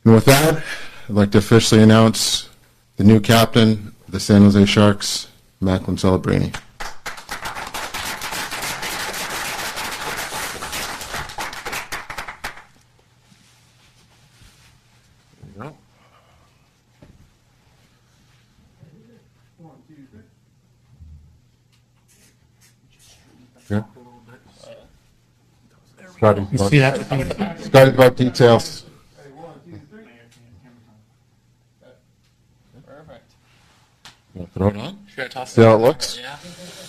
And with that, I'd like to officially announce the new captain of the San Jose Sharks, Macklin Celebrini. Yeah. Scotty's about details. Perfect. You want to throw it on? Should I toss See how it looks? Yeah.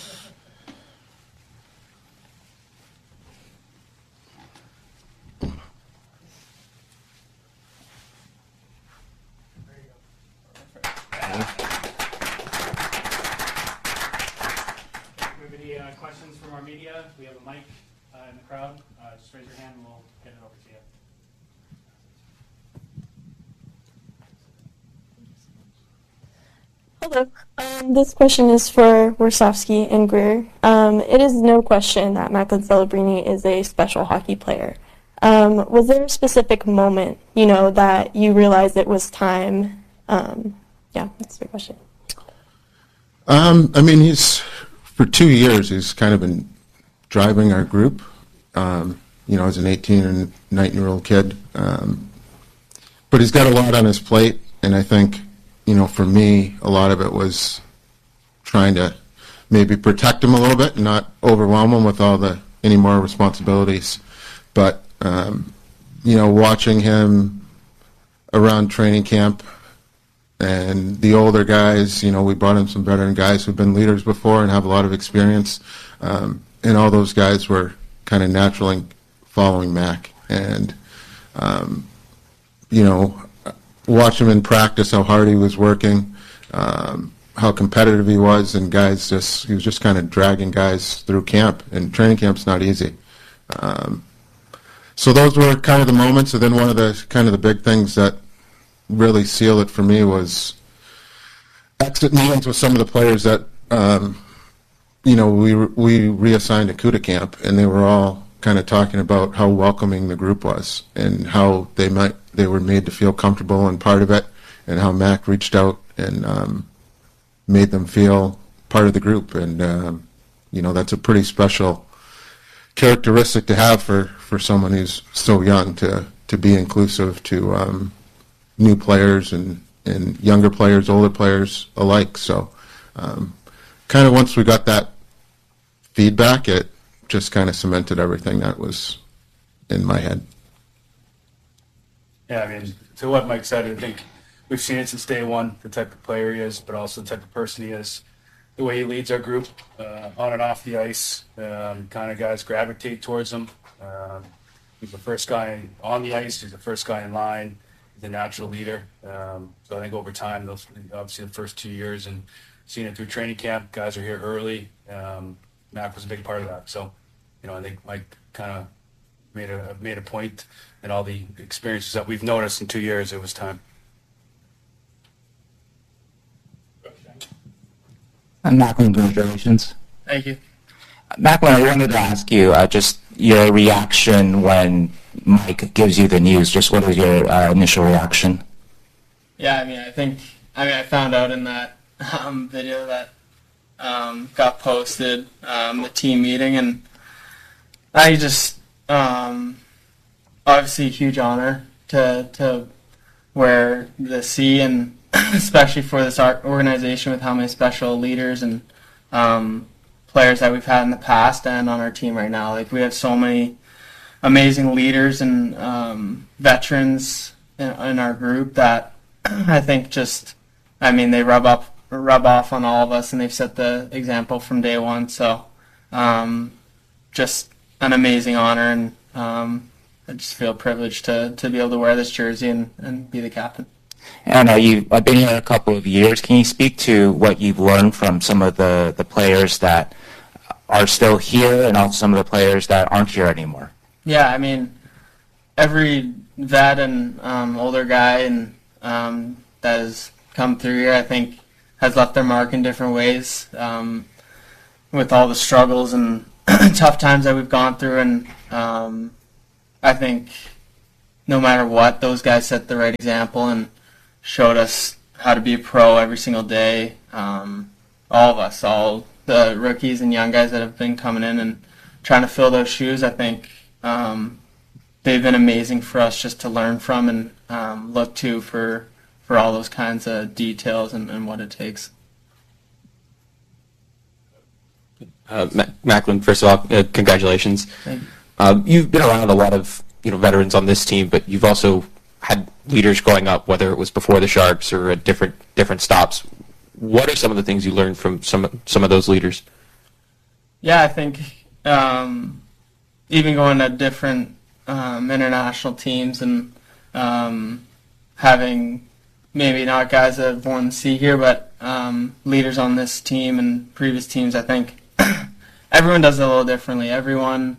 Questions from our media? We have a mic in the crowd. Just raise your hand and we'll get it over to you. Hello. This question is for Warsofsky and Greer. It is no question that Macklin Celebrini is a special hockey player. Was there a specific moment, that you realized it was time? Yeah, that's the question. For 2 years, he's kind of been driving our group, as an 18 and 19-year-old kid. But he's got a lot on his plate, and I think, for me, a lot of it was trying to maybe protect him a little bit and not overwhelm him with any more responsibilities. But, watching him around training camp, and the older guys, we brought in some veteran guys who've been leaders before and have a lot of experience. And all those guys were kind of naturally following Mac. And, watch him in practice, how hard he was working, how competitive he was, and he was just kind of dragging guys through camp. And training camp's not easy. So those were kind of the moments. And then one of the big things that really sealed it for me was exit meetings with some of the players that we reassigned to CUDA camp, and they were all kind of talking about how welcoming the group was and how they were made to feel comfortable and part of it, and how Mac reached out and made them feel part of the group. And that's a pretty special characteristic to have for someone who's so young, to be inclusive to new players and younger players, older players alike. So kind of once we got that feedback, it just kind of cemented everything that was in my head. Yeah, to what Mike said, I think we've seen it since day one, the type of player he is, but also the type of person he is, the way he leads our group on and off the ice. Kind of guys gravitate towards him. He's the first guy on the ice. He's the first guy in line. He's a natural leader. So I think over time, obviously the first 2 years and seeing it through training camp, guys are here early. Mac was a big part of that. So, I think Mike kind of made a point in all the experiences that we've noticed in 2 years. It was time. Macklin, congratulations. Thank you. Macklin, I wanted to ask you just your reaction when Mike gives you the news. Just what was your initial reaction? Yeah, I found out in that video that got posted, the team meeting, and I just obviously a huge honor to wear the C, and especially for this organization with how many special leaders and players that we've had in the past and on our team right now. Like, we have so many amazing leaders and veterans in our group that I think they rub off on all of us, and they've set the example from day one. So just an amazing honor, and I just feel privileged to be able to wear this jersey and be the captain. And you've been here a couple of years. Can you speak to what you've learned from some of the players that are still here and also some of the players that aren't here anymore? Yeah, every vet and older guy and that has come through here, I think, has left their mark in different ways with all the struggles and tough times that we've gone through. And I think no matter what, those guys set the right example and showed us how to be a pro every single day. All of us, all the rookies and young guys that have been coming in and trying to fill those shoes, I think they've been amazing for us just to learn from and look to for all those kinds of details and what it takes. Macklin, first of all, congratulations. Thank you. You've been around a lot of veterans on this team, but you've also had leaders growing up, whether it was before the Sharks or at different stops. What are some of the things you learned from some of those leaders? Yeah, I think even going to different international teams and having maybe not guys that have won the C here, but leaders on this team and previous teams, I think everyone does it a little differently. Everyone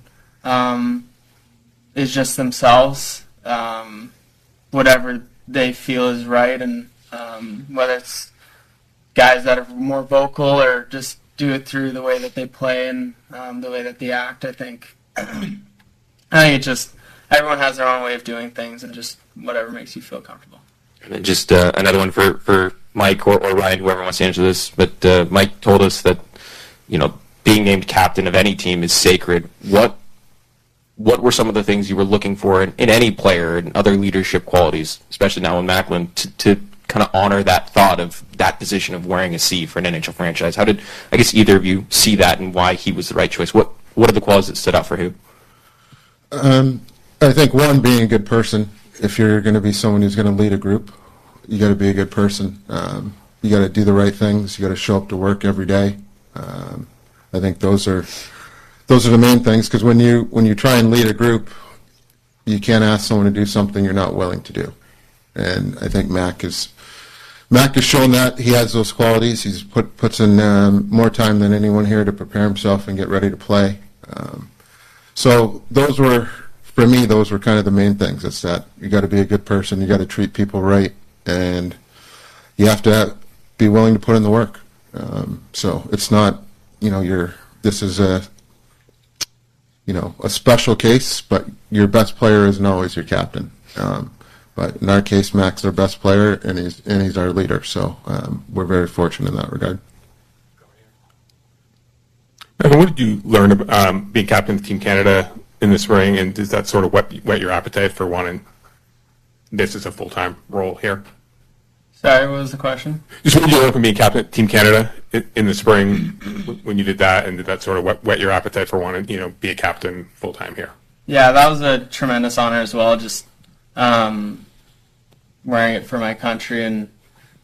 is just themselves, whatever they feel is right, and whether it's guys that are more vocal or just do it through the way that they play and the way that they act. I think it just everyone has their own way of doing things, and just whatever makes you feel comfortable. And then just another one for Mike or Ryan, whoever wants to answer this. But Mike told us that being named captain of any team is sacred. What were some of the things you were looking for in any player and other leadership qualities, especially now in Macklin, to kind of honor that thought of that position of wearing a C for an NHL franchise? How did, I guess, either of you see that and why he was the right choice? What are the qualities that stood out for you? I think one, being a good person. If you're going to be someone who's going to lead a group, you got to be a good person. You got to do the right things. You got to show up to work every day. I think those are the main things, because when you try and lead a group, you can't ask someone to do something you're not willing to do. And I think Mac has shown that he has those qualities. He's puts in more time than anyone here to prepare himself and get ready to play. So those were kind of the main things. It's that you got to be a good person, you got to treat people right, and you have to be willing to put in the work. So it's not, this is a special case, but your best player isn't always your captain. But in our case, Mac's our best player, and he's our leader. So we're very fortunate in that regard. And what did you learn about being captain of Team Canada in the spring, and does that sort of whet your appetite for wanting this as a full-time role here? Sorry, what was the question? Just what did you learn from being captain of Team Canada in the spring when you did that, and did that sort of whet your appetite for wanting, be a captain full-time here? Yeah, that was a tremendous honor as well, just wearing it for my country and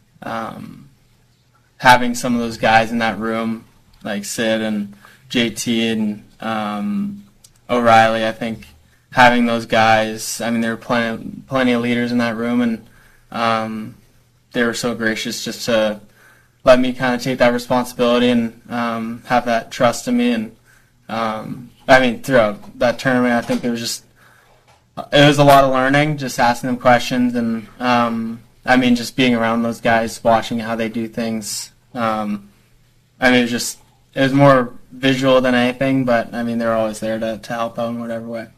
having some of those guys in that room, like Sid and JT and O'Reilly. I think having those guys, I mean, there were plenty of leaders in that room, and they were so gracious just to let me kind of take that responsibility and have that trust in me. And I mean, throughout that tournament, I think it was a lot of learning, just asking them questions, and I mean, just being around those guys, watching how they do things. I mean, it was more visual than anything, but I mean, they're always there to help out in whatever way.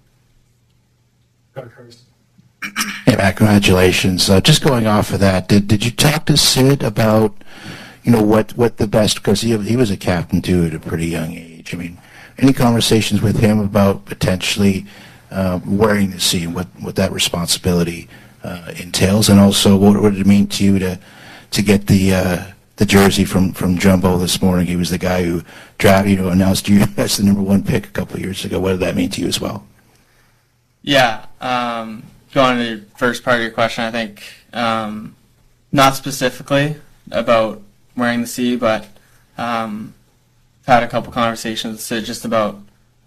Hey, Matt, congratulations. Just going off of that, did you talk to Sid about, what the best, because he was a captain too at a pretty young age. I mean, any conversations with him about potentially wearing the C and what that responsibility entails, and also what would it mean to you to get the jersey from Jumbo this morning? He was the guy who announced you as the #1 pick a couple of years ago. What did that mean to you as well? Yeah, going to the first part of your question, I think not specifically about wearing the C, but had a couple conversations with Sid just about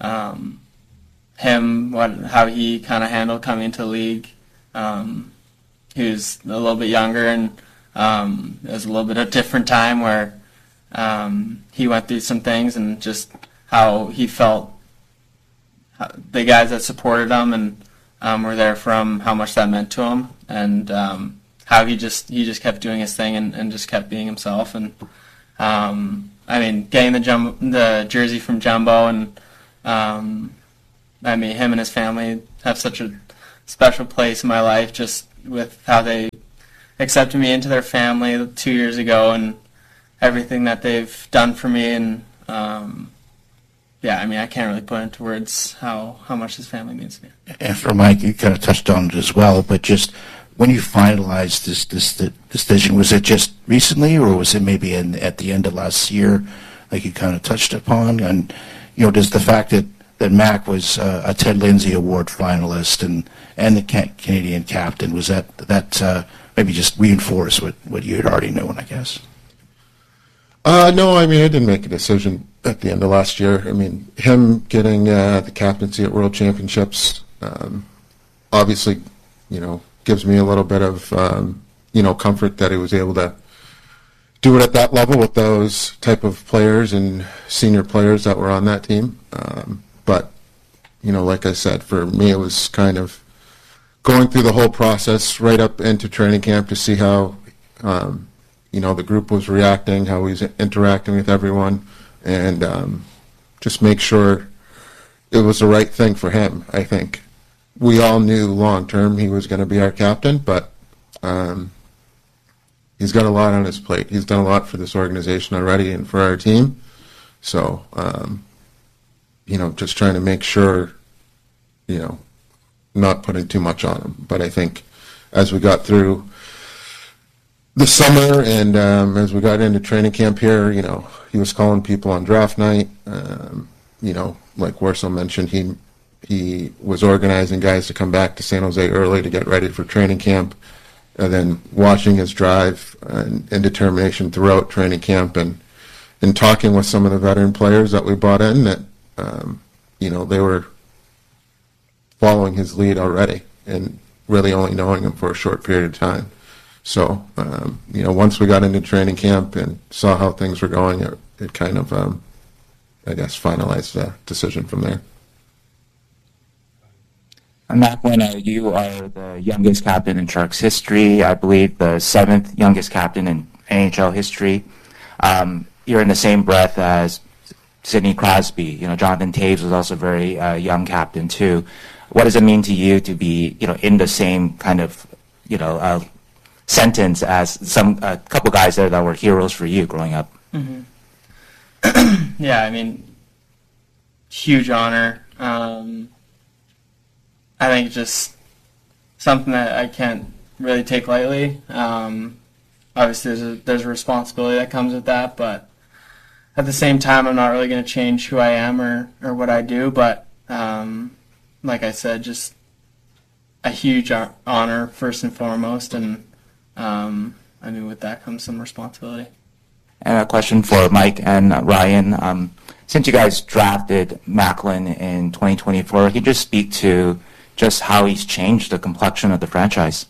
him, how he kind of handled coming into the league. He was a little bit younger, and it was a little bit of a different time where he went through some things, and just how he felt the guys that supported him and were there for him, how much that meant to him, and how he just kept doing his thing and just kept being himself. And I mean, getting the jersey from Jumbo, and I mean, him and his family have such a special place in my life, just with how they accepted me into their family 2 years ago and everything that they've done for me. And yeah, I mean, I can't really put into words how much this family means to me. And for Mike, you kind of touched on it as well, but just when you finalized this decision, was it just recently, or was it maybe at the end of last year, like you kind of touched upon? And does the fact that Mac was a Ted Lindsay Award finalist and the Canadian captain, was that maybe just reinforce what you had already known, I guess? No, I mean, I didn't make a decision at the end of last year. I mean, him getting the captaincy at World Championships, obviously, gives me a little bit of, comfort that he was able to do it at that level with those type of players and senior players that were on that team. But, like I said, for me, it was kind of going through the whole process right up into training camp to see how, the group was reacting, how he was interacting with everyone, and just make sure it was the right thing for him. I think we all knew long term he was going to be our captain, but he's got a lot on his plate. He's done a lot for this organization already and for our team. So, just trying to make sure, not putting too much on him. But I think as we got through the summer and as we got into training camp here, he was calling people on draft night. Like Warsaw mentioned, he was organizing guys to come back to San Jose early to get ready for training camp, and then watching his drive and determination throughout training camp, and talking with some of the veteran players that we brought in that, they were following his lead already and really only knowing him for a short period of time. So, once we got into training camp and saw how things were going, it kind of, finalized the decision from there. Mac, you are the youngest captain in Sharks history, I believe the 7th youngest captain in NHL history. You're in the same breath as Sidney Crosby. Jonathan Toews was also a very young captain too. What does it mean to you to be, in the same kind of, sentence as a couple guys there that were heroes for you growing up? Mm-hmm. Yeah, I mean, huge honor. I think just something that I can't really take lightly. Obviously, there's a responsibility that comes with that, but at the same time, I'm not really going to change who I am or what I do. But like I said, just a huge honor first and foremost, and I mean, with that comes some responsibility. And a question for Mike and Ryan. Since you guys drafted Macklin in 2024, can you just speak to just how he's changed the complexion of the franchise?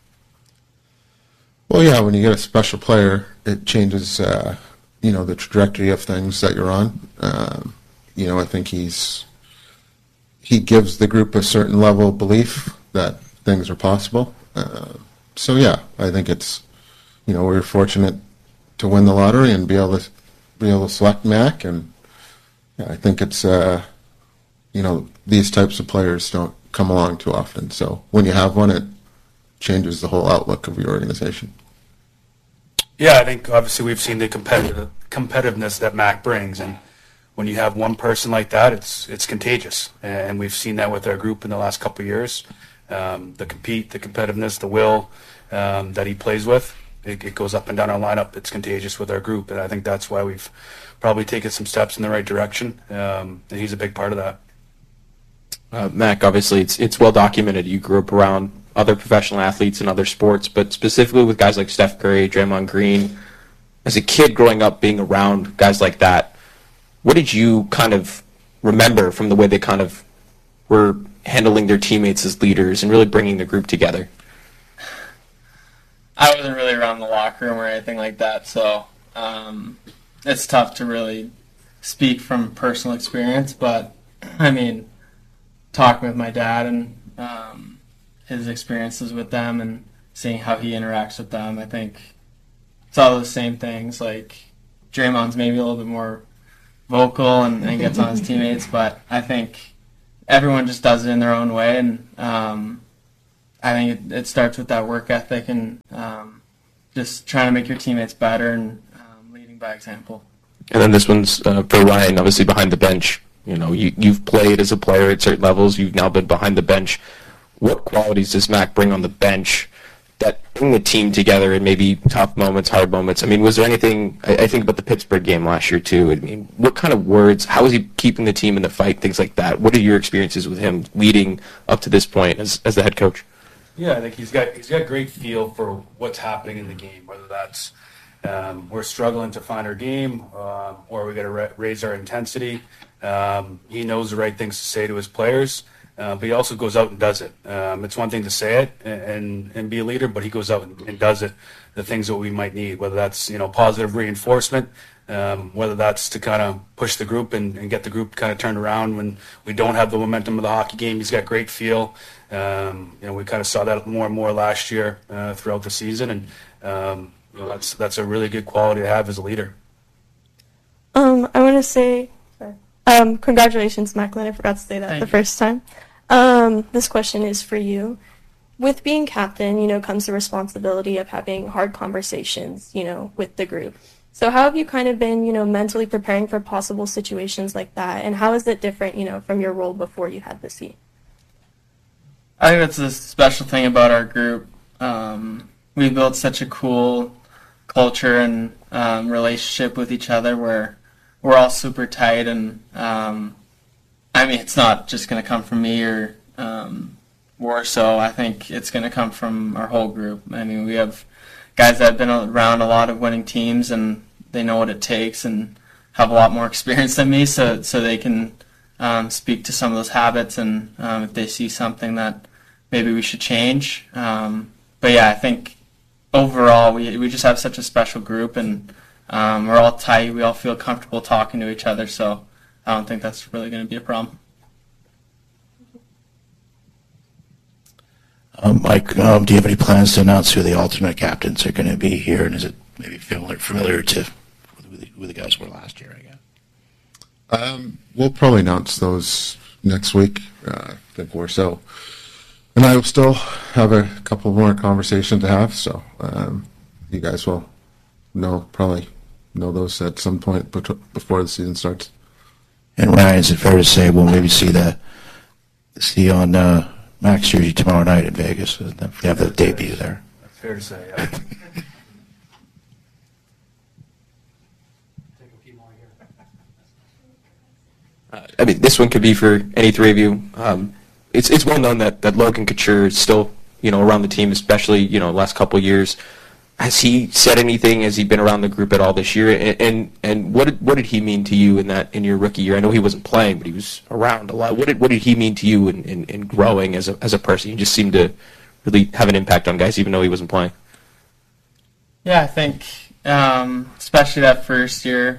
Well, yeah, when you get a special player, it changes, the trajectory of things that you're on. I think he gives the group a certain level of belief that things are possible. So, yeah, I think it's, we were fortunate to win the lottery and be able to select Mac, and yeah, I think it's, these types of players don't come along too often. So when you have one, it changes the whole outlook of your organization. Yeah, I think obviously we've seen the competitiveness that Mac brings, and when you have one person like that, it's contagious, and we've seen that with our group in the last couple of years. The competitiveness, the will that he plays with, it goes up and down our lineup. It's contagious with our group, and I think that's why we've probably taken some steps in the right direction, and he's a big part of that. Mac, obviously, it's well documented. You grew up around other professional athletes in other sports, but specifically with guys like Steph Curry, Draymond Green. As a kid growing up being around guys like that, what did you kind of remember from the way they kind of were handling their teammates as leaders and really bringing the group together? I wasn't really around the locker room or anything like that, so it's tough to really speak from personal experience, but I mean, talking with my dad and his experiences with them and seeing how he interacts with them, I think it's all the same things. Like, Draymond's maybe a little bit more vocal and gets on his teammates, but I think everyone just does it in their own way, and I think it starts with that work ethic and just trying to make your teammates better and leading by example. And then this one's for Ryan, obviously behind the bench. You know, you've played as a player at certain levels. You've now been behind the bench. What qualities does Mac bring on the bench that bring the team together in maybe tough moments, hard moments? I mean, was there anything, I think about the Pittsburgh game last year too. I mean, what kind of words, how is he keeping the team in the fight, things like that? What are your experiences with him leading up to this point as the head coach? Yeah, I think he's got great feel for what's happening in the game, whether that's we're struggling to find our game or we got to raise our intensity. He knows the right things to say to his players, but he also goes out and does it. It's one thing to say it and be a leader, but he goes out and does it, the things that we might need, whether that's, you know, positive reinforcement, whether that's to kind of push the group and get the group kind of turned around when we don't have the momentum of the hockey game. He's got great feel. You know, we kind of saw that more and more last year throughout the season, and you know, that's a really good quality to have as a leader. I want to say, congratulations, Macklin. I forgot to say that the first time. This question is for you. With being captain, you know, comes the responsibility of having hard conversations, you know, with the group. So how have you kind of been, you know, mentally preparing for possible situations like that, and how is it different, you know, from your role before you had the seat? I think that's the special thing about our group. We built such a cool culture and relationship with each other where we're all super tight, and I mean, it's not just going to come from me or Warsaw. I think it's going to come from our whole group. I mean, we have guys that have been around a lot of winning teams, and they know what it takes and have a lot more experience than me, so they can speak to some of those habits, and if they see something that maybe we should change. But yeah, I think overall we just have such a special group, and we're all tight. We all feel comfortable talking to each other, so I don't think that's really going to be a problem. Mike, do you have any plans to announce who the alternate captains are going to be here, and is it maybe familiar to who the guys were last year, I guess? We'll probably announce those next week. I think Warsaw and I will still have a couple more conversations to have, so you guys will probably know those at some point before the season starts. And Ryan, is it fair to say we'll maybe see on Max jersey tomorrow night in Vegas? We have the debut there. That's fair to say, yeah. I mean, this one could be for any three of you. It's well known that Logan Couture is still, you know, around the team, especially, you know, last couple of years. Has he said anything? Has he been around the group at all this year? And what did he mean to you in your rookie year? I know he wasn't playing, but he was around a lot. What did he mean to you in growing as a person? He just seemed to really have an impact on guys, even though he wasn't playing. Yeah, I think especially that first year,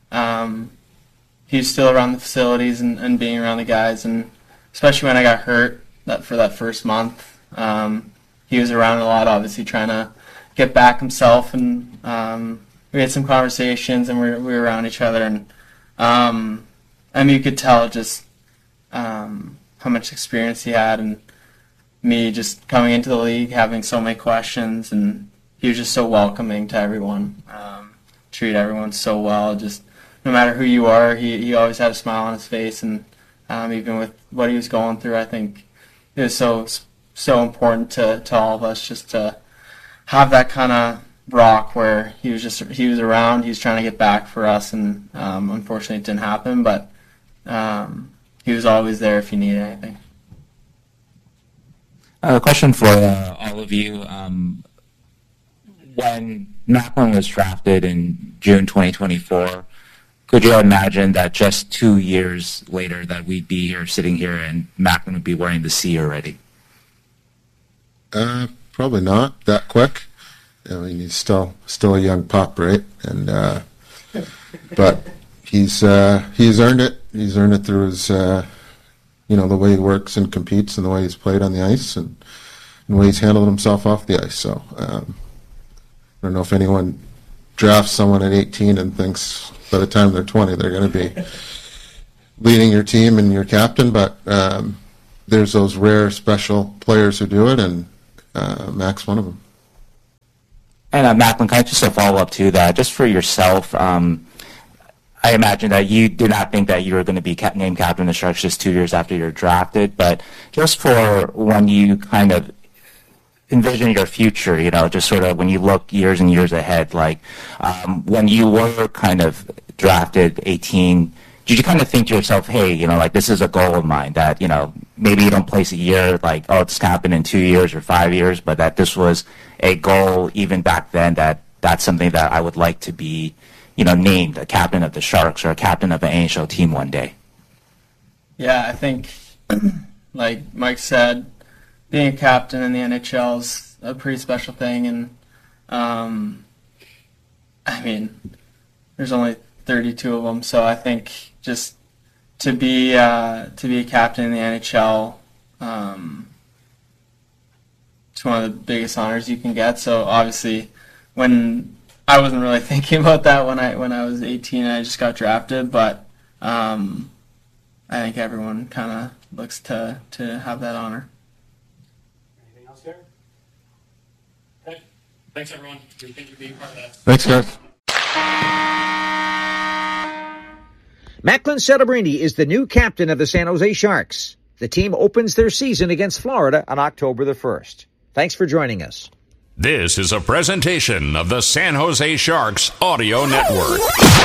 he was still around the facilities and being around the guys, and especially when I got hurt for that first month, he was around a lot, obviously trying to get back himself, and we had some conversations, and we were around each other, and I mean, you could tell just how much experience he had, and me just coming into the league, having so many questions, and he was just so welcoming to everyone, treated everyone so well, just no matter who you are, he always had a smile on his face, and even with what he was going through, I think it was so important to all of us just to have that kind of rock where he was around, he was trying to get back for us, and unfortunately it didn't happen, but he was always there if you needed anything. A question for all of you. When Macklin was drafted in June 2024, could you imagine that just 2 years later that we'd be here sitting here and Macklin would be wearing the C already? Probably not that quick. I mean, he's still a young pup, right? And but he's earned it. He's earned it through his the way he works and competes, and the way he's played on the ice, and the way he's handled himself off the ice. So I don't know if anyone drafts someone at 18 and thinks by the time they're 20 they're going to be leading your team and your captain, but there's those rare special players who do it, and Mac's one of them. And Macklin, kind of just a follow-up to that, just for yourself, I imagine that you did not think that you were going to be named captain of the Sharks just 2 years after you're drafted, but just for when you kind of envision your future, just sort of when you look years and years ahead, like when you were kind of drafted 18, did you kind of think to yourself, hey, like this is a goal of mine that, maybe you don't place a year like, oh, it's happen in 2 years or 5 years, but that this was a goal even back then that's something that I would like to be, named a captain of the Sharks or a captain of an NHL team one day? Yeah, I think, like Mike said, being a captain in the NHL is a pretty special thing, and I mean, there's only 32 of them, so I think just to be a captain in the NHL, it's one of the biggest honors you can get. So obviously, when I wasn't really thinking about that when I was 18 and I just got drafted, but I think everyone kind of looks to have that honor. Anything else here? Okay. Thanks, everyone. Thank you for being part of that. Thanks, guys. Macklin Celebrini is the new captain of the San Jose Sharks. The team opens their season against Florida on October the 1st. Thanks for joining us. This is a presentation of the San Jose Sharks Audio Network.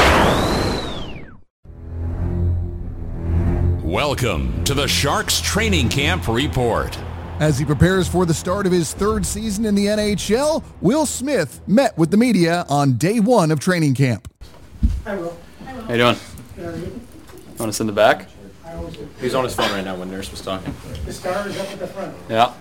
Welcome to the Sharks Training Camp Report. As he prepares for the start of his third season in the NHL, Will Smith met with the media on day one of training camp. Hi, Will. How you doing? You want to sit in the back? He's on his phone right now when Nurse was talking. The star is up at the front. Yeah.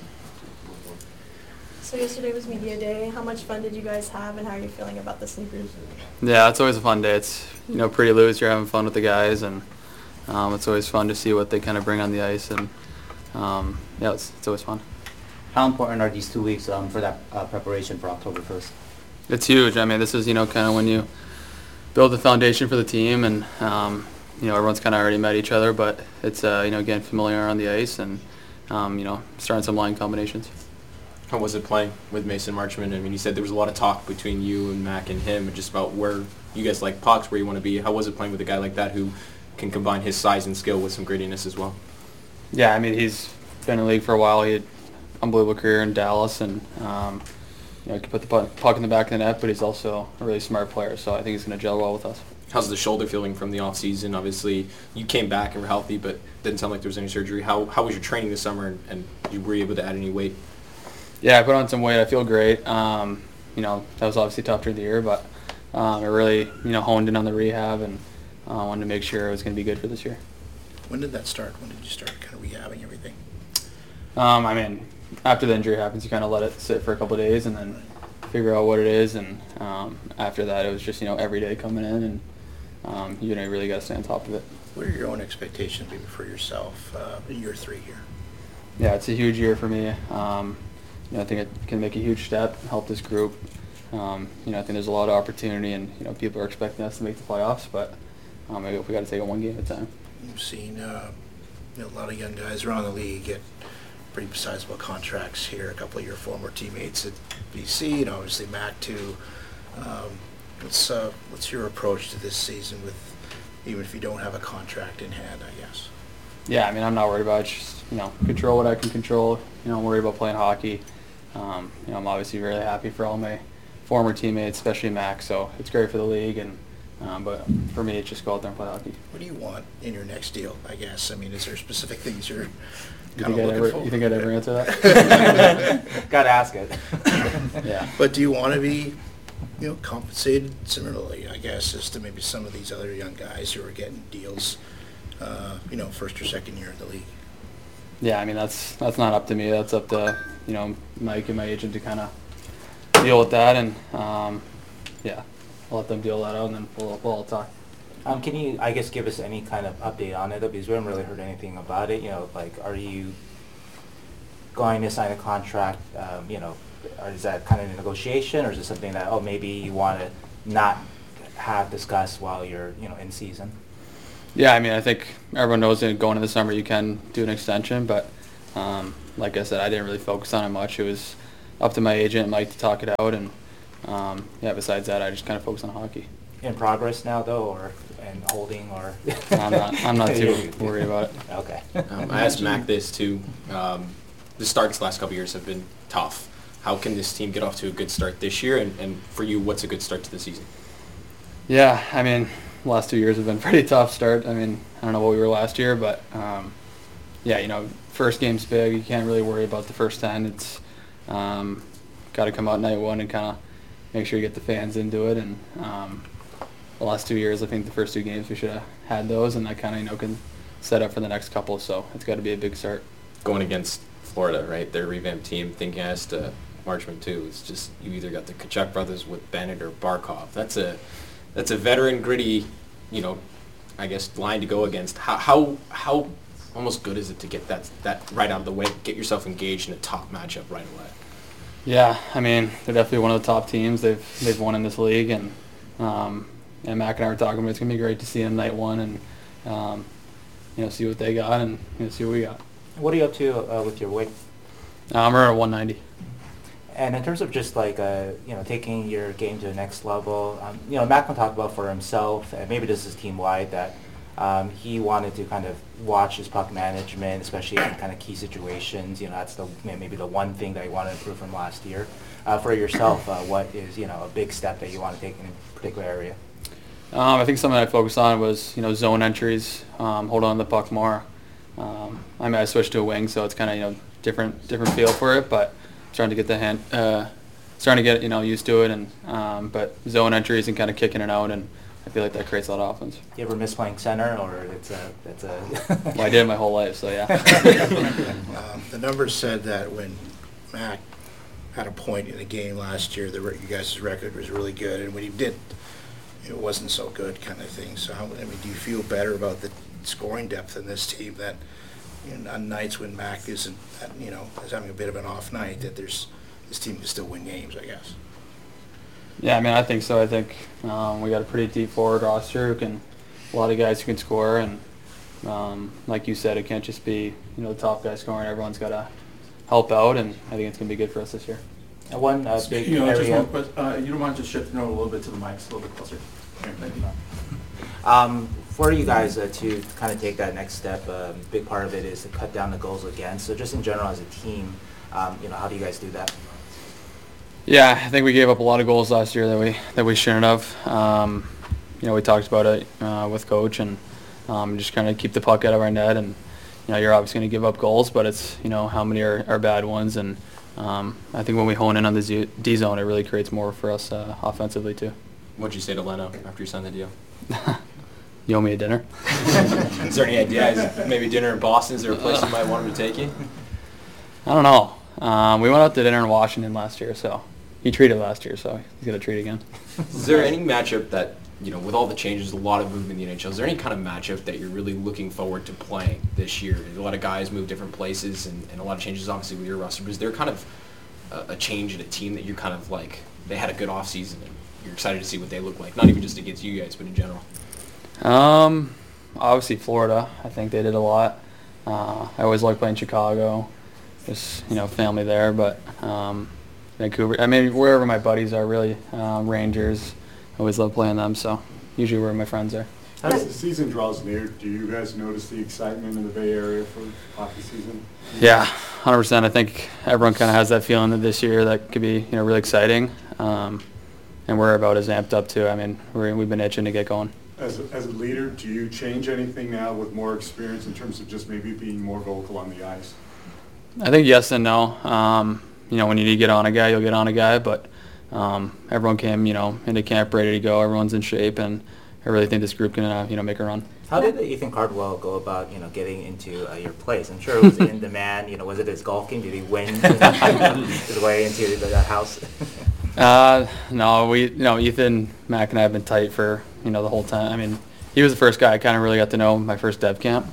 So yesterday was media day. How much fun did you guys have, and how are you feeling about this new group? Yeah, it's always a fun day. It's pretty loose. You're having fun with the guys, and it's always fun to see what they kind of bring on the ice, and yeah, it's always fun. How important are these 2 weeks for that preparation for October 1st? It's huge. I mean, this is kind of when you build the foundation for the team, and everyone's kind of already met each other, but it's getting familiar on the ice and starting some line combinations. How was it playing with Mason Marchment? I mean, you said there was a lot of talk between you and Mac and him just about where you guys like pucks, where you want to be. How was it playing with a guy like that who can combine his size and skill with some grittiness as well? Yeah, I mean, he's been in the league for a while. He had an unbelievable career in Dallas, and he can put the puck in the back of the net, but he's also a really smart player, so I think he's going to gel well with us. How's the shoulder feeling from the off-season? Obviously, you came back and were healthy, but didn't sound like there was any surgery. How was your training this summer, and were you able to add any weight? Yeah, I put on some weight. I feel great. That was obviously tough during the year, but I really, honed in on the rehab and wanted to make sure it was going to be good for this year. When did that start? When did you start kind of rehabbing everything? I mean, after the injury happens, you kind of let it sit for a couple of days and then figure out what it is. And after that, it was just, every day coming in, and you really got to stay on top of it. What are your own expectations maybe for yourself in year 3 here? Yeah, it's a huge year for me. I think it can make a huge step, help this group. I think there's a lot of opportunity, and people are expecting us to make the playoffs, but maybe we got to take it one game at a time. You've seen a lot of young guys around the league get pretty sizable contracts here. A couple of your former teammates at BC, and obviously Mac too. What's your approach to this season, with even if you don't have a contract in hand, I guess? Yeah, I mean, I'm not worried about it. Just control what I can control. I'm worried about playing hockey. I'm obviously really happy for all my former teammates, especially Mac. So it's great for the league, and but for me, it's just go out there and play hockey. What do you want in your next deal, I guess? I mean, is there specific things you're kind of looking for? You think I'd ever answer that? Got to ask it. Yeah. But do you want to be, compensated similarly, I guess, as to maybe some of these other young guys who are getting deals, first or second year in the league? Yeah, I mean, that's not up to me. That's up to, Mike and my agent to kind of deal with that, and yeah, I'll let them deal that out, and then we'll all talk. Can you, I guess, give us any kind of update on it? Because we haven't really heard anything about it. Are you going to sign a contract? Or is that kind of a negotiation, or is it something that, maybe you want to not have discussed while you're, in season? Yeah, I mean, I think everyone knows that going into the summer you can do an extension, but like I said, I didn't really focus on it much. It was up to my agent, Mike, to talk it out, and besides that, I just kind of focused on hockey. In progress now, though, or and holding, or I'm not too worried about it. Okay. I asked Mac this too. The starts the last couple of years have been tough. How can this team get off to a good start this year? And for you, what's a good start to the season? Yeah, I mean, the last 2 years have been pretty tough start. I mean, I don't know what we were last year, but first game's big. You can't really worry about the first 10. It's got to come out night one and kind of make sure you get the fans into it. And the last 2 years, I think the first 2 games we should have had those, and that kind of can set up for the next couple. So it's got to be a big start. Going against Florida, right? Their revamped team, thinking as to Marchman too. It's just you either got the Tkachuk brothers with Bennett or Barkov. That's a veteran, gritty, I guess line to go against. How almost good is it to get that right out of the way, get yourself engaged in a top matchup right away? Yeah, I mean, they're definitely one of the top teams. They've won in this league, and Mac and I were talking about it's gonna be great to see them night one and see what they got and see what we got. What are you up to with your weight? We're at 190. And in terms of just like taking your game to the next level, Mac can talk about for himself, and maybe this is team wide, that he wanted to kind of watch his puck management, especially in kind of key situations. That's maybe the one thing that you want to improve from last year. For yourself, what is a big step that you want to take in a particular area? I think something I focused on was zone entries, hold on to the puck more. I switched to a wing, so it's kind of different feel for it, but starting to get used to it, and but zone entries and kind of kicking it out, and I feel like that creates a lot of offense. You ever miss playing center, or that's a? Well, I did my whole life, so yeah. The numbers said that when Mac had a point in a game last year, you guys' record was really good, and when he did, it wasn't so good, kind of thing. So, do you feel better about the scoring depth in this team that on nights when Mac isn't, is having a bit of an off night, that this team can still win games, I guess? Yeah, I mean, I think so. I think we got a pretty deep forward roster a lot of guys who can score, and like you said, it can't just be the top guy scoring. Everyone's got to help out, and I think it's going to be good for us this year. And one big area. Just one question. You don't mind just shifting over a little bit to the mics, a little bit closer. Thank you. For you guys to kind of take that next step, a big part of it is to cut down the goals against. So just in general as a team, how do you guys do that? Yeah, I think we gave up a lot of goals last year that we shouldn't have. We talked about it with Coach, and just kind of keep the puck out of our net. And you're obviously going to give up goals, but it's how many are bad ones. And I think when we hone in on the D zone, it really creates more for us offensively too. What'd you say to Leno after you signed the deal? You owe me a dinner. Is there any idea? Maybe dinner in Boston? Is there a place you might want him to take you? I don't know. We went out to dinner in Washington last year, so he treated last year, so he's going to treat again. Is there any matchup that, with all the changes, a lot of movement in the NHL, is there any kind of matchup that you're really looking forward to playing this year? A lot of guys move different places and a lot of changes, obviously, with your roster. But is there kind of a change in a team that you kind of like, they had a good offseason and you're excited to see what they look like? Not even just against you guys, but in general. Obviously Florida. I think they did a lot. I always like playing Chicago. Just family there, but Vancouver. I mean, wherever my buddies are, really. Rangers. I always love playing them. So usually where my friends are. As the season draws near, do you guys notice the excitement in the Bay Area for hockey season? Yeah, 100%. I think everyone kind of has that feeling that this year that could be really exciting, and we're about as amped up too. I mean, we've been itching to get going. As a leader, do you change anything now with more experience in terms of just maybe being more vocal on the ice? I think yes and no. When you need to get on a guy, you'll get on a guy, but everyone came, into camp ready to go. Everyone's in shape, and I really think this group can, make a run. How did Ethan Cardwell go about, getting into your place? I'm sure it was in demand. Was it his golf game? Did he win his way into the house? No, Ethan, Mac, and I have been tight for the whole time. I mean, he was the first guy I kind of really got to know my first dev camp.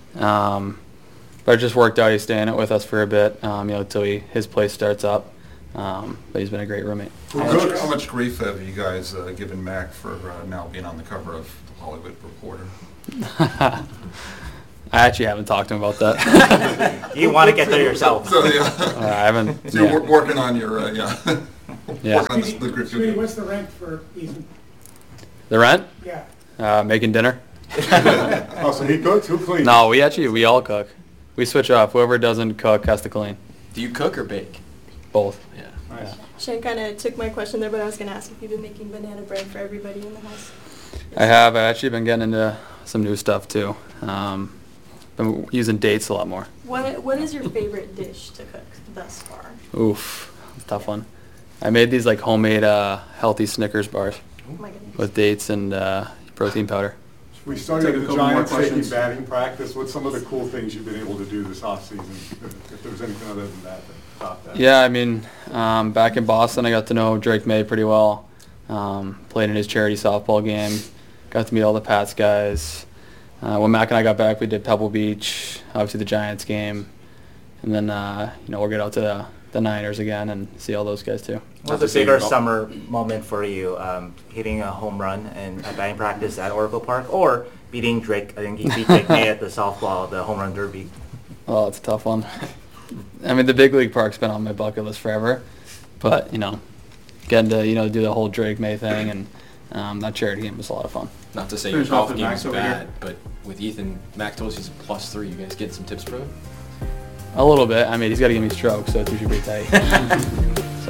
But it just worked out. He's staying with us for a bit, until his place starts up. But he's been a great roommate. How much grief have you guys given Mac for now being on the cover of The Hollywood Reporter? I actually haven't talked to him about that. You want to get there yourself. So, yeah. I haven't. So you're working on your, yeah. Yeah. Working on the group. Sweetie, what's the rent for Ethan? The rent? Yeah. Making dinner. Oh, so he cooks? Who cleans? No, we all cook. We switch off. Whoever doesn't cook has to clean. Do you cook or bake? Both. Yeah. Nice. Shane kind of took my question there, but I was going to ask if you've been making banana bread for everybody in the house. I have. I actually been getting into some new stuff too. Been using dates a lot more. What is your favorite dish to cook thus far? Oof, that's a tough one. I made these like homemade healthy Snickers bars Oh my goodness. with dates and protein powder. We started Take a the couple more Giants taking questions. batting practice. What's some of the cool things you've been able to do this offseason? If there was anything other than that top that. Yeah, I mean, back in Boston, I got to know Drake May pretty well. Played in his charity softball game. Got to meet all the Pats guys. When Mac and I got back, we did Pebble Beach, obviously the Giants game, and then we'll get out to the Niners again and see all those guys too. What was the bigger summer moment for you? Hitting a home run at batting practice at Oracle Park, or beating Drake? I think he beat Drake May at the softball, the home run derby. Oh, it's a tough one. I mean, the big league park's been on my bucket list forever, but getting to do the whole Drake May thing and that charity game was a lot of fun. Not to say Finish your off golf with game Max is over bad, here. but with Ethan, Mac told us he's a +3. You guys get some tips from him? A little bit. I mean, he's got to give me strokes, so it's usually pretty tight. So.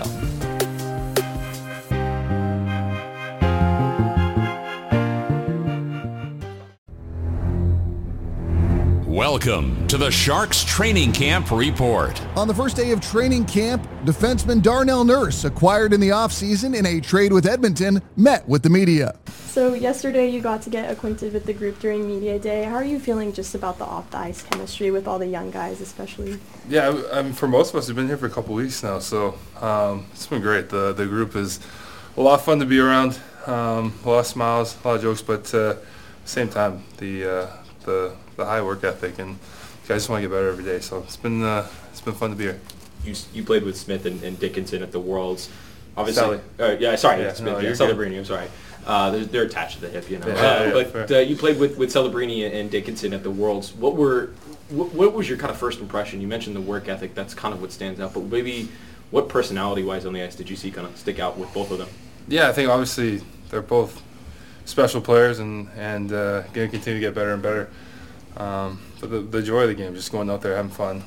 Welcome to the Sharks Training Camp Report. On the first day of training camp, defenseman Darnell Nurse, acquired in the offseason in a trade with Edmonton, met with the media. So yesterday you got to get acquainted with the group during media day. How are you feeling just about the off-the-ice chemistry with all the young guys especially? Yeah, for most of us, we've been here for a couple weeks now, so it's been great. The group is a lot of fun to be around, a lot of smiles, a lot of jokes, but at the same time, the high work ethic, and guys just want to get better every day. So it's been fun to be here. You played with Smith and Dickinson at the Worlds. Sally. Smith, no, you're Celebrini, I'm sorry. They're attached to the hip, Yeah, but you played with Celebrini and Dickinson at the Worlds. What was your kind of first impression? You mentioned the work ethic. That's kind of what stands out. But maybe what personality-wise on the ice did you see kind of stick out with both of them? Yeah, I think obviously they're both special players and going to continue to get better and better. But the joy of the game, just going out there having fun,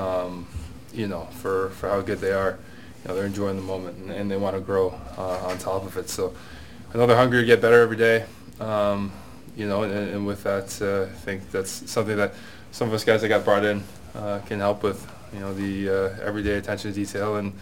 for how good they are, they're enjoying the moment and they want to grow on top of it. So I know they're hungry to get better every day, and with that, I think that's something that some of us guys that got brought in can help with, the everyday attention to detail and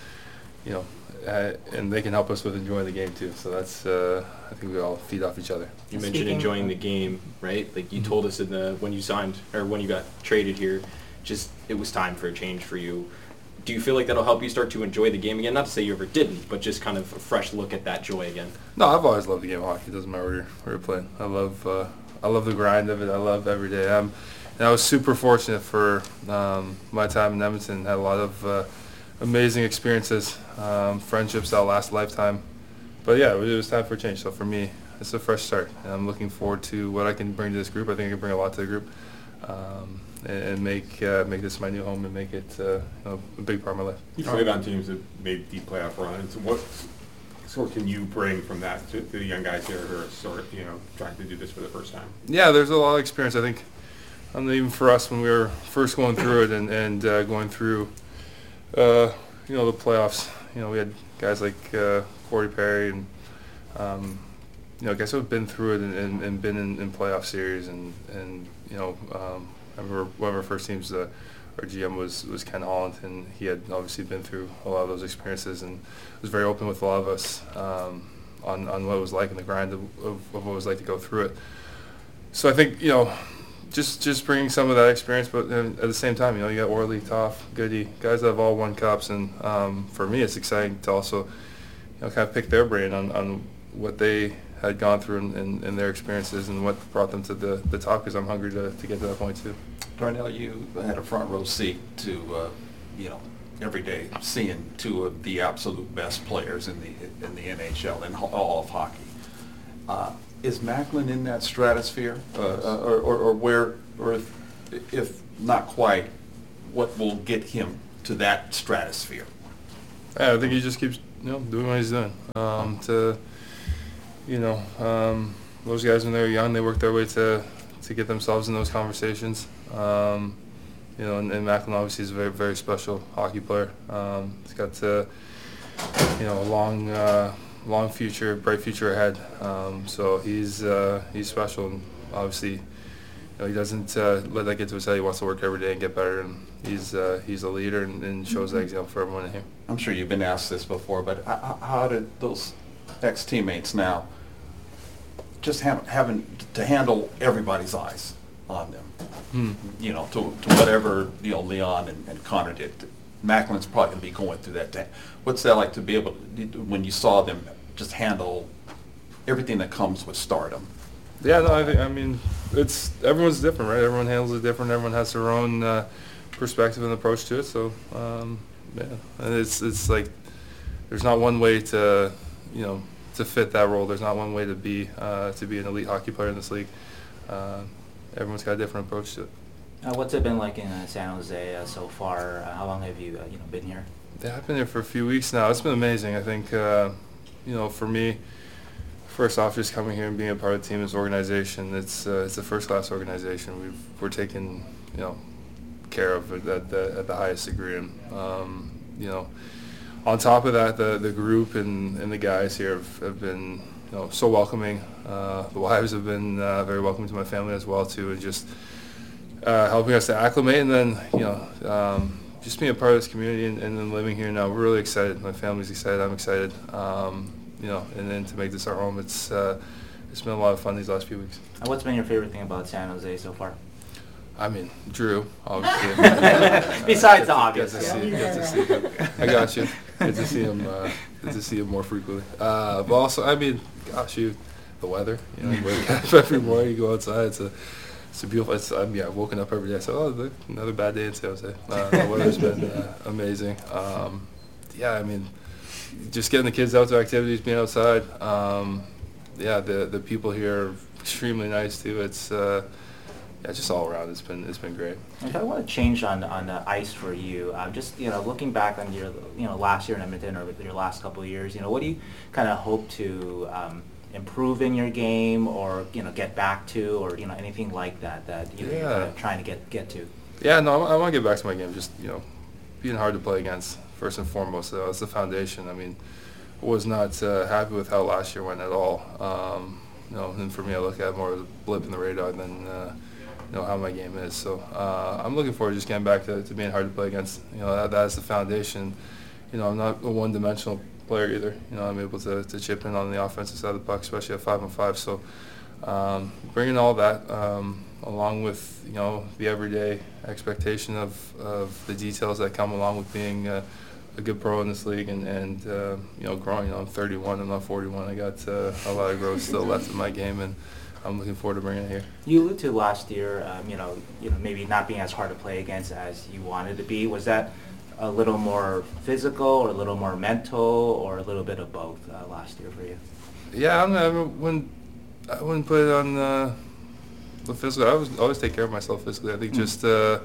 they can help us with enjoying the game too. So that's I think we all feed off each other. You mentioned enjoying the game, right? Like you told us when you signed or when you got traded here, just it was time for a change for you. Do you feel like that'll help you start to enjoy the game again? Not to say you ever didn't, but just kind of a fresh look at that joy again. No, I've always loved the game of hockey. It doesn't matter where you're playing. I love the grind of it. I love every day. And I was super fortunate for my time in Edmonton. Had a lot of amazing experiences, friendships that'll last a lifetime. But yeah, it was time for a change. So for me, it's a fresh start. And I'm looking forward to what I can bring to this group. I think I can bring a lot to the group, and make this my new home and make it a big part of my life. You played on teams that made deep playoff runs. What sort can you bring from that to the young guys here who are trying to do this for the first time? Yeah, there's a lot of experience. I think, even for us when we were first going through it and going through, the playoffs. We had guys like Corey Perry and guys who have been through it and been in playoff series and I remember one of our first teams, our GM was Ken Holland, and he had obviously been through a lot of those experiences and was very open with a lot of us on what it was like and the grind of what it was like to go through it. So I think, just bringing some of that experience, but at the same time, you got Orly, Toff, Goody, guys that have all won cups, and for me, it's exciting to also, kind of pick their brain on what they had gone through and their experiences and what brought them to the top, because I'm hungry to get to that point too. Darnell, you had a front row seat to, every day seeing two of the absolute best players in the NHL and all of hockey. Is Macklin in that stratosphere, or if not quite, what will get him to that stratosphere? Yeah, I think he just keeps doing what he's doing. Those guys when they were young, they worked their way to get themselves in those conversations. And Macklin obviously is a very, very special hockey player. He's got a long future, bright future ahead. So he's special, and obviously, he doesn't let that get to his head. He wants to work every day and get better, and he's a leader and shows that example for everyone in here. I'm sure you've been asked this before, but how did those ex-teammates now just having to handle everybody's eyes on them? To whatever Leon and Connor did. Macklin's probably going to be going through that. What's that like to be able to, when you saw them just handle everything that comes with stardom? Yeah, no, it's everyone's different, right? Everyone handles it different. Everyone has their own perspective and approach to it. So, and it's like there's not one way to fit that role. There's not one way to be an elite hockey player in this league. Everyone's got a different approach to it. What's it been like in San Jose so far? How long have you been here? Yeah, I've been here for a few weeks now. It's been amazing. I think for me, first off, just coming here and being a part of the team, this organization, it's a first-class organization. We're taken care of at the highest degree, and on top of that, the group and the guys here have been so welcoming. The wives have been very welcoming to my family as well too, and just helping us to acclimate, and then just being a part of this community and then living here now. We're really excited. My family's excited. I'm excited. And then to make this our home, it's been a lot of fun these last few weeks. And what's been your favorite thing about San Jose so far? Drew, obviously. Besides the obvious. Get to see him. I got you. Get to see him. Get to see him more frequently. But also, the weather. You wake up every morning, you go outside. It's a beautiful. I've woken up every day. So, another bad day in San Jose. The weather's been amazing. Just getting the kids out to activities, being outside. The people here are extremely nice too. It's just all around. It's been great. If I want to change on the ice for you, just looking back on your last year in Edmonton or your last couple of years, what do you kind of hope to improve in your game or get back to, or anything like that you're kind of trying to get to? Yeah, no, I want to get back to my game. Just being hard to play against first and foremost. That's the foundation. I was not happy with how last year went at all. And for me, I look at it more as a blip in the radar than how my game is. So I'm looking forward to just getting back to being hard to play against. That's the foundation. I'm not a one-dimensional player either. I'm able to chip in on the offensive side of the puck, especially at 5-on-5. So bringing all that along with the everyday expectation of the details that come along with being a good pro in this league and growing. I'm 31, I'm not 41. I got a lot of growth still left in my game, and I'm looking forward to bringing it here. You alluded to last year, maybe not being as hard to play against as you wanted to be. Was that a little more physical or a little more mental or a little bit of both last year for you? Yeah, I wouldn't put it on the physical. I always take care of myself physically. I think just the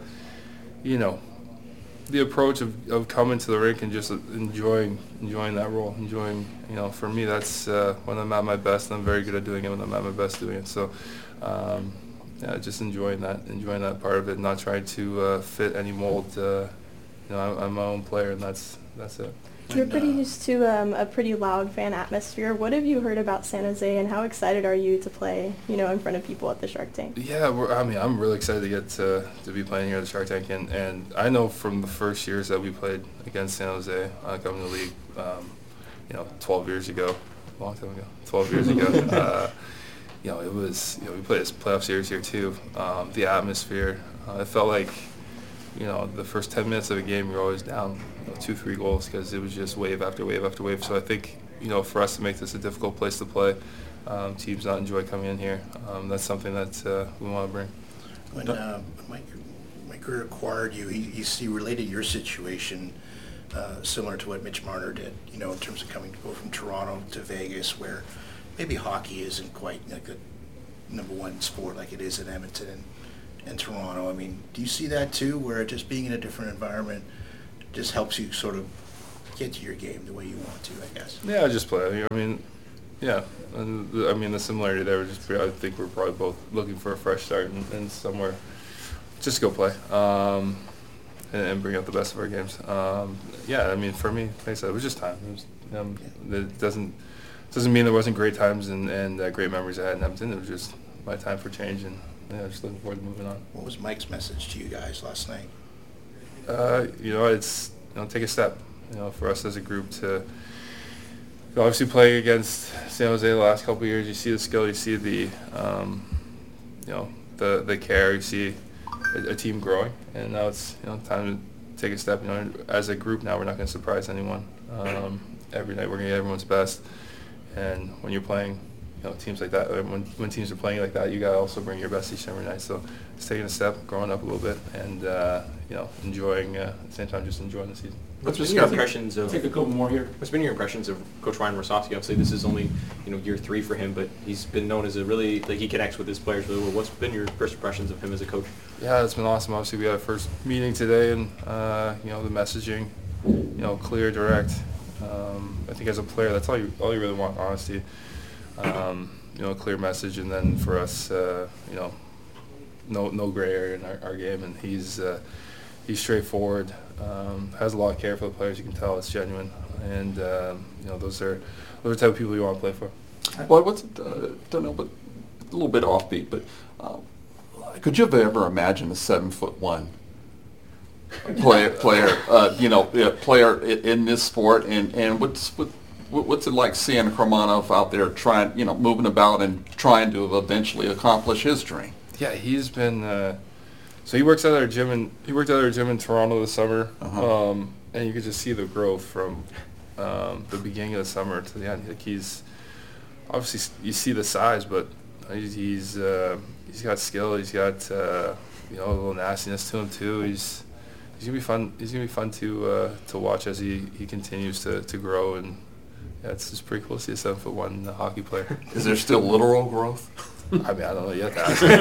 approach of coming to the rink and just enjoying that role, for me that's when I'm at my best, and I'm very good at doing it when I'm at my best doing it. So just enjoying that part of it, not trying to fit any mold. I'm my own player, and that's it. You're pretty used to a pretty loud fan atmosphere. What have you heard about San Jose, and how excited are you to play, in front of people at the Shark Tank? Yeah, I'm really excited to get to be playing here at the Shark Tank, and I know from the first years that we played against San Jose, coming to the league, 12 years ago, a long time ago, 12 years ago. It was, we played this playoff series here too. The atmosphere, it felt like, the first 10 minutes of a game, you're always down 2-3 goals because it was just wave after wave after wave. So I think, for us to make this a difficult place to play, teams not enjoy coming in here, that's something that we want to bring. When Mike Grier acquired you, he related your situation similar to what Mitch Marner did, in terms of go from Toronto to Vegas, where maybe hockey isn't quite like a number one sport like it is in Edmonton. in Toronto. I mean, do you see that too, where just being in a different environment just helps you sort of get to your game the way you want to, I guess? Yeah, I just play. I mean, yeah. And the similarity there was just, I think we're probably both looking for a fresh start and somewhere just go play and bring out the best of our games. Yeah, I mean, for me, like I said, it was just time. It doesn't mean there wasn't great times and great memories I had in Edmonton. It was just my time for change, and just looking forward to moving on. What was Mike's message to you guys last night? It's take a step. For us as a group to obviously play against San Jose the last couple of years. You see the skill, you see the the care, you see a team growing, and now it's time to take a step. As a group now, we're not going to surprise anyone. Every night we're going to get everyone's best, and when you're playing teams like that, when teams are playing like that, you got to also bring your best each and every night. So it's taking a step, growing up a little bit, and enjoying at the same time, just enjoying the season. What's been your impressions of? Take a couple more here. What's been your impressions of Coach Ryan Rosofsky? Obviously, this is only year 3 for him, but he's been known as a really he connects with his players really well. What's been your first impressions of him as a coach? Yeah, it's been awesome. Obviously, we had our first meeting today, and the messaging, clear, direct. I think as a player, that's all you really want, honesty. A clear message, and then for us, no gray area in our game, and he's straightforward. Has a lot of care for the players. You can tell it's genuine, and those are the type of people you want to play for. Well, don't know, but a little bit offbeat. But could you have ever imagined a 7'1" player in this sport? And what's it like seeing Kramanov out there trying, moving about and trying to eventually accomplish his dream? Yeah, he's been. So he works at our gym in Toronto this summer, and you could just see the growth from the beginning of the summer to the end. Like he's obviously you see the size, but he's got skill. He's got a little nastiness to him too. He's gonna be fun. He's gonna be fun to watch as he continues to grow, and it's just pretty cool to see a 7'1" hockey player. Is there still literal growth? I mean, I don't know yet.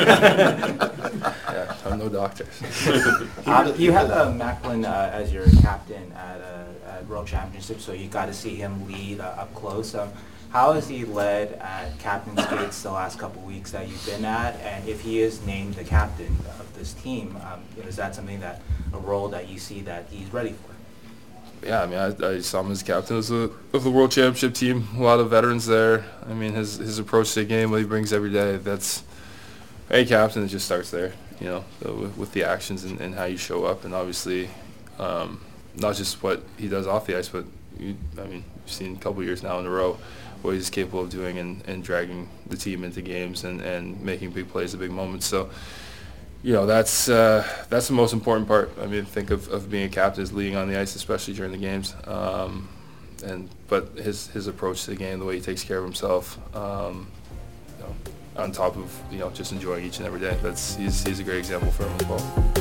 Yeah, I'm no doctor. You had Macklin as your captain at World Championships, so you got to see him lead up close. How has he led at captain skates the last couple of weeks that you've been at? And if he is named the captain of this team, is that something a role that you see that he's ready for? Yeah, I mean, I saw him as captain of the World Championship team. A lot of veterans there. I mean, his approach to the game, what he brings every day, that's a captain. It just starts there, with the actions and how you show up, and obviously, not just what he does off the ice, but you've seen a couple years now in a row what he's capable of doing and dragging the team into games and making big plays at big moments. So. That's the most important part. I mean, think of being a captain is leading on the ice, especially during the games. But his approach to the game, the way he takes care of himself, on top of just enjoying each and every day. He's a great example for him as well.